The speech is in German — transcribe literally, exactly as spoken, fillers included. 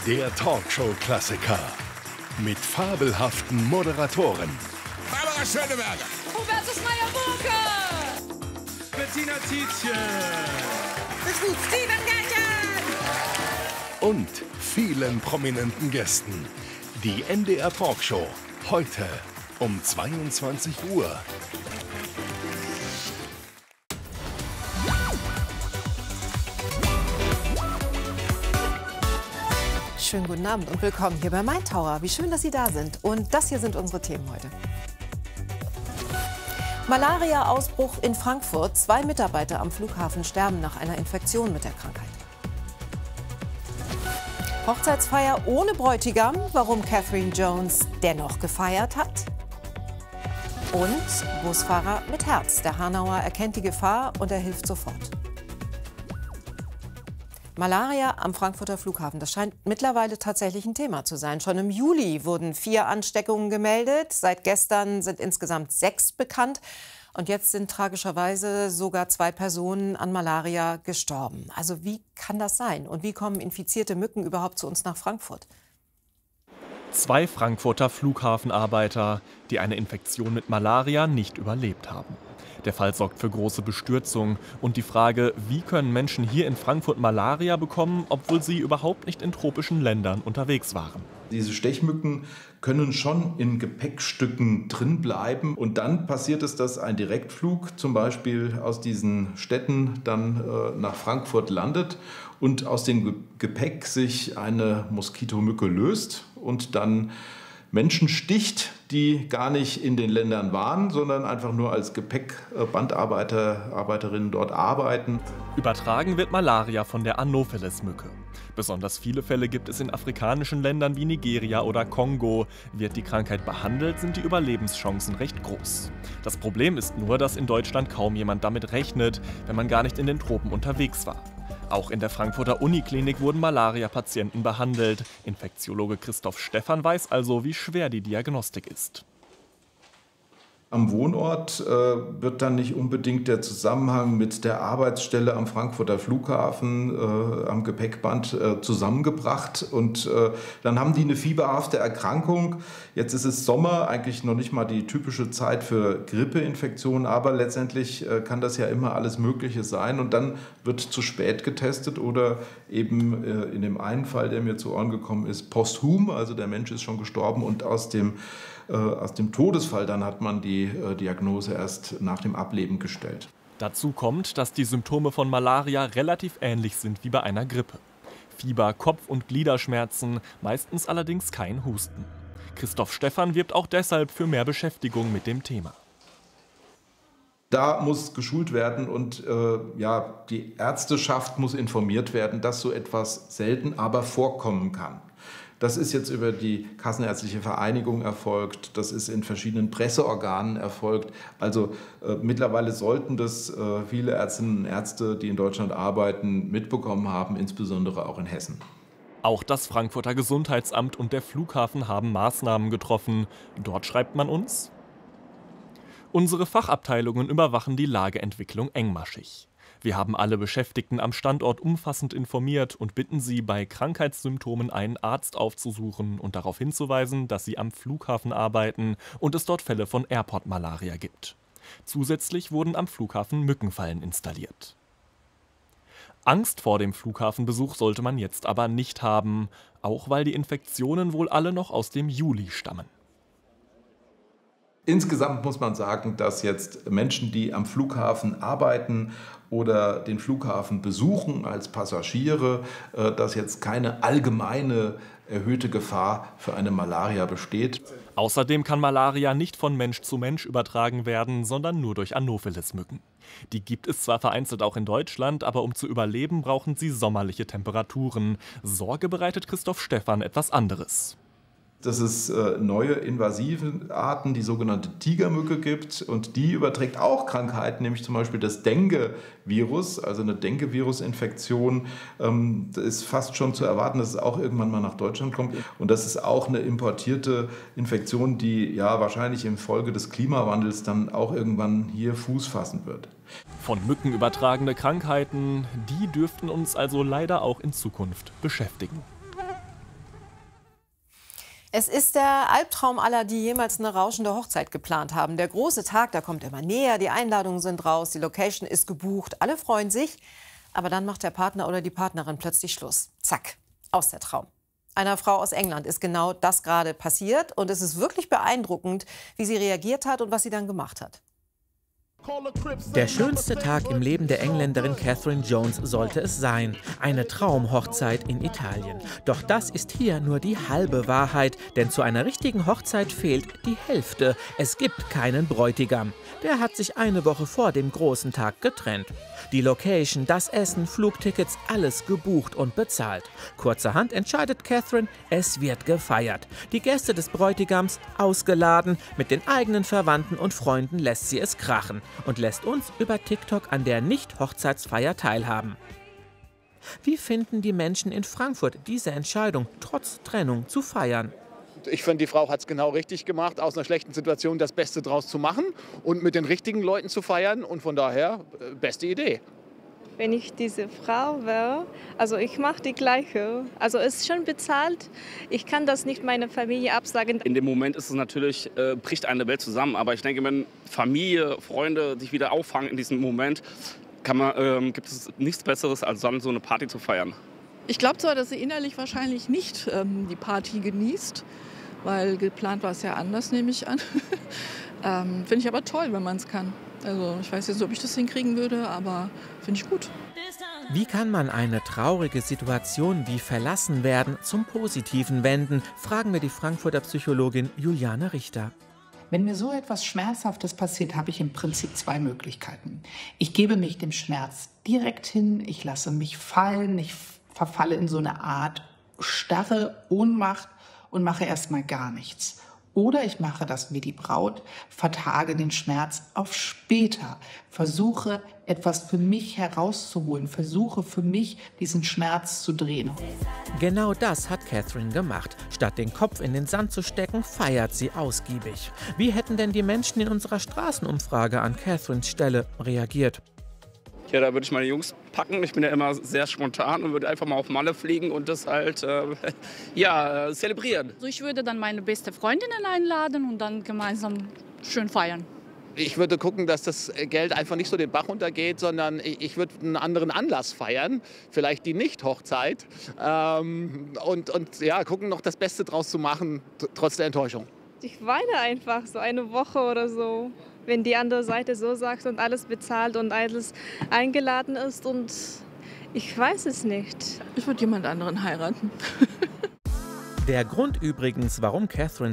Der Talkshow-Klassiker mit fabelhaften Moderatoren. Barbara Schöneberger, Hubertus Meyer-Burke, Bettina Tietjen, Steven Gärtchen Und vielen prominenten Gästen. Die N D R Talkshow, heute um zweiundzwanzig Uhr. Schönen guten Abend und willkommen hier bei Main Tower. Wie schön, dass Sie da sind. Und das hier sind unsere Themen heute. Malaria-Ausbruch in Frankfurt. Zwei Mitarbeiter am Flughafen sterben nach einer Infektion mit der Krankheit. Hochzeitsfeier ohne Bräutigam. Warum Catherine Jones dennoch gefeiert hat. Und Busfahrer mit Herz. Der Hanauer erkennt die Gefahr und er hilft sofort. Malaria am Frankfurter Flughafen, das scheint mittlerweile tatsächlich ein Thema zu sein. Schon im Juli wurden vier Ansteckungen gemeldet. Seit gestern sind insgesamt sechs bekannt. Und jetzt sind tragischerweise sogar zwei Personen an Malaria gestorben. Also wie kann das sein? Und wie kommen infizierte Mücken überhaupt zu uns nach Frankfurt? Zwei Frankfurter Flughafenarbeiter, die eine Infektion mit Malaria nicht überlebt haben. Der Fall sorgt für große Bestürzung und die Frage, wie können Menschen hier in Frankfurt Malaria bekommen, obwohl sie überhaupt nicht in tropischen Ländern unterwegs waren. Diese Stechmücken können schon in Gepäckstücken drin bleiben und dann passiert es, dass ein Direktflug zum Beispiel aus diesen Städten dann äh, nach Frankfurt landet und aus dem Ge- Gepäck sich eine Moskitomücke löst und dann Menschen sticht, die gar nicht in den Ländern waren, sondern einfach nur als Gepäckbandarbeiter, Arbeiterinnen dort arbeiten. Übertragen wird Malaria von der Anopheles-Mücke. Besonders viele Fälle gibt es in afrikanischen Ländern wie Nigeria oder Kongo. Wird die Krankheit behandelt, sind die Überlebenschancen recht groß. Das Problem ist nur, dass in Deutschland kaum jemand damit rechnet, wenn man gar nicht in den Tropen unterwegs war. Auch in der Frankfurter Uniklinik wurden Malaria-Patienten behandelt. Infektiologe Christoph Stephan weiß also, wie schwer die Diagnostik ist. Am Wohnort äh, wird dann nicht unbedingt der Zusammenhang mit der Arbeitsstelle am Frankfurter Flughafen äh, am Gepäckband äh, zusammengebracht. Und äh, dann haben die eine fieberhafte Erkrankung. Jetzt ist es Sommer, eigentlich noch nicht mal die typische Zeit für Grippeinfektionen, aber letztendlich äh, kann das ja immer alles Mögliche sein. Und dann wird zu spät getestet oder eben äh, in dem einen Fall, der mir zu Ohren gekommen ist, posthum, also der Mensch ist schon gestorben und aus dem Aus dem Todesfall dann hat man die äh, Diagnose erst nach dem Ableben gestellt. Dazu kommt, dass die Symptome von Malaria relativ ähnlich sind wie bei einer Grippe. Fieber, Kopf- und Gliederschmerzen, meistens allerdings kein Husten. Christoph Stephan wirbt auch deshalb für mehr Beschäftigung mit dem Thema. Da muss geschult werden und äh, ja, die Ärzteschaft muss informiert werden, dass so etwas selten, aber vorkommen kann. Das ist jetzt über die Kassenärztliche Vereinigung erfolgt, das ist in verschiedenen Presseorganen erfolgt. Also äh, mittlerweile sollten das äh, viele Ärztinnen und Ärzte, die in Deutschland arbeiten, mitbekommen haben, insbesondere auch in Hessen. Auch das Frankfurter Gesundheitsamt und der Flughafen haben Maßnahmen getroffen. Dort schreibt man uns: Unsere Fachabteilungen überwachen die Lageentwicklung engmaschig. Wir haben alle Beschäftigten am Standort umfassend informiert und bitten sie, bei Krankheitssymptomen einen Arzt aufzusuchen und darauf hinzuweisen, dass sie am Flughafen arbeiten und es dort Fälle von Airport-Malaria gibt. Zusätzlich wurden am Flughafen Mückenfallen installiert. Angst vor dem Flughafenbesuch sollte man jetzt aber nicht haben, auch weil die Infektionen wohl alle noch aus dem Juli stammen. Insgesamt muss man sagen, dass jetzt Menschen, die am Flughafen arbeiten oder den Flughafen besuchen als Passagiere, dass jetzt keine allgemeine erhöhte Gefahr für eine Malaria besteht. Außerdem kann Malaria nicht von Mensch zu Mensch übertragen werden, sondern nur durch Anopheles-Mücken. Die gibt es zwar vereinzelt auch in Deutschland, aber um zu überleben, brauchen sie sommerliche Temperaturen. Sorge bereitet Christoph Stephan etwas anderes. Dass es äh, neue invasive Arten, die sogenannte Tigermücke gibt und die überträgt auch Krankheiten, nämlich zum Beispiel das Dengue-Virus, also eine Dengue-Virus-Infektion. Ähm, das ist fast schon zu erwarten, dass es auch irgendwann mal nach Deutschland kommt und das ist auch eine importierte Infektion, die ja wahrscheinlich infolge des Klimawandels dann auch irgendwann hier Fuß fassen wird. Von Mücken übertragene Krankheiten, die dürften uns also leider auch in Zukunft beschäftigen. Es ist der Albtraum aller, die jemals eine rauschende Hochzeit geplant haben. Der große Tag, der kommt immer näher, die Einladungen sind raus, die Location ist gebucht, alle freuen sich. Aber dann macht der Partner oder die Partnerin plötzlich Schluss. Zack, aus der Traum. Einer Frau aus England ist genau das gerade passiert. Und es ist wirklich beeindruckend, wie sie reagiert hat und was sie dann gemacht hat. Der schönste Tag im Leben der Engländerin Catherine Jones sollte es sein. Eine Traumhochzeit in Italien. Doch das ist hier nur die halbe Wahrheit, denn zu einer richtigen Hochzeit fehlt die Hälfte. Es gibt keinen Bräutigam. Der hat sich eine Woche vor dem großen Tag getrennt. Die Location, das Essen, Flugtickets, alles gebucht und bezahlt. Kurzerhand entscheidet Catherine, es wird gefeiert. Die Gäste des Bräutigams ausgeladen, mit den eigenen Verwandten und Freunden lässt sie es krachen und lässt uns über TikTok an der Nicht-Hochzeitsfeier teilhaben. Wie finden die Menschen in Frankfurt diese Entscheidung, trotz Trennung zu feiern? Ich finde, die Frau hat es genau richtig gemacht, aus einer schlechten Situation das Beste draus zu machen und mit den richtigen Leuten zu feiern. Und von daher, äh, beste Idee. Wenn ich diese Frau wäre, also ich mache die gleiche. Also es ist schon bezahlt. Ich kann das nicht meiner Familie absagen. In dem Moment ist es natürlich, äh, bricht eine Welt zusammen. Aber ich denke, wenn Familie, Freunde sich wieder auffangen in diesem Moment, kann man, ähm, gibt es nichts Besseres, als dann so eine Party zu feiern. Ich glaube zwar, dass sie innerlich wahrscheinlich nicht ähm, die Party genießt, weil geplant war es ja anders, nehme ich an. ähm, finde ich aber toll, wenn man es kann. Also ich weiß jetzt nicht, ob ich das hinkriegen würde, aber finde ich gut. Wie kann man eine traurige Situation wie verlassen werden zum Positiven wenden, fragen wir die Frankfurter Psychologin Juliane Richter. Wenn mir so etwas Schmerzhaftes passiert, habe ich im Prinzip zwei Möglichkeiten. Ich gebe mich dem Schmerz direkt hin, ich lasse mich fallen, ich verfalle in so eine Art starre Ohnmacht und mache erstmal gar nichts. Oder ich mache das wie die Braut, vertage den Schmerz auf später, versuche etwas für mich herauszuholen, versuche für mich diesen Schmerz zu drehen. Genau das hat Catherine gemacht. Statt den Kopf in den Sand zu stecken, feiert sie ausgiebig. Wie hätten denn die Menschen in unserer Straßenumfrage an Catherines Stelle reagiert? Ja, da würde ich meine Jungs packen. Ich bin ja immer sehr spontan und würde einfach mal auf Malle fliegen und das halt äh, ja, zelebrieren. Also ich würde dann meine beste Freundinnen einladen und dann gemeinsam schön feiern. Ich würde gucken, dass das Geld einfach nicht so den Bach runtergeht, sondern ich würde einen anderen Anlass feiern, vielleicht die Nicht-Hochzeit. Ähm, und, und ja, gucken, noch das Beste draus zu machen, trotz der Enttäuschung. Ich weine einfach so eine Woche oder so, wenn die andere Seite so sagt und alles bezahlt und alles eingeladen ist und ich weiß es nicht. Ich würde jemand anderen heiraten. Der Grund übrigens, warum Catherine